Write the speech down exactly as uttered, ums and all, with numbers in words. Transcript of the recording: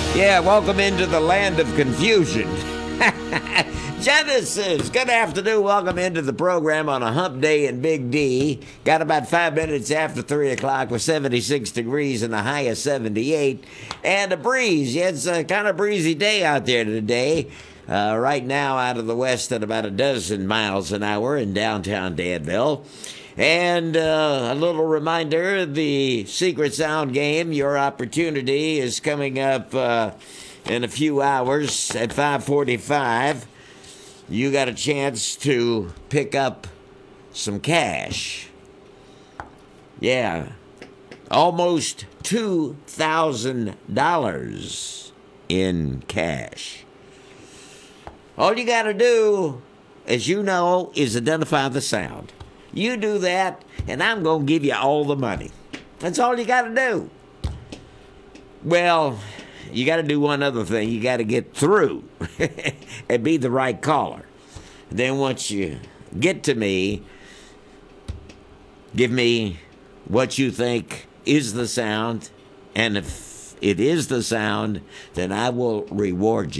Yeah, welcome into the land of confusion. Genesis, good afternoon. Welcome into the program on a hump day in Big D. Got about five minutes after three o'clock with seventy-six degrees and a high of seventy-eight. And a breeze. Yeah, it's a kind of breezy day out there today. Uh, right now out of the west at about a dozen miles an hour in downtown Danville. And uh, a little reminder, the Secret Sound game, your opportunity is coming up uh, in a few hours at five forty-five. You got a chance to pick up some cash. Yeah, almost two thousand dollars in cash. All you got to do, as you know, is identify the sound. You do that, and I'm going to give you all the money. That's all you got to do. Well, you got to do one other thing. You got to get through and be the right caller. Then once you get to me, give me what you think is the sound. And if it is the sound, then I will reward you.